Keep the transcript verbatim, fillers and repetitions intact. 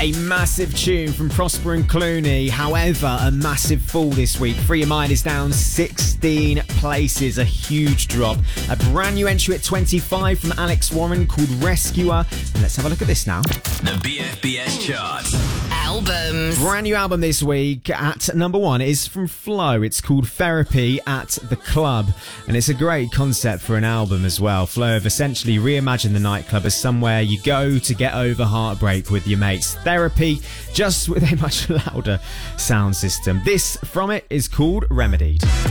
A massive tune from Prosper and Clooney. However, a massive fall this week. Free Your Mind is down sixteen places, a huge drop. A brand new entry at twenty-five from Alex Warren called Rescuer. And let's have a look at this now. The B F B S chart. Albums. Brand new album this week at number one is from Flo. It's called Therapy at the Club. And it's a great concept for an album as well. Flo have essentially reimagined the nightclub as somewhere you go to get over heartbreak with your mates. Therapy, just with a much louder sound system. This from it is called Remedied.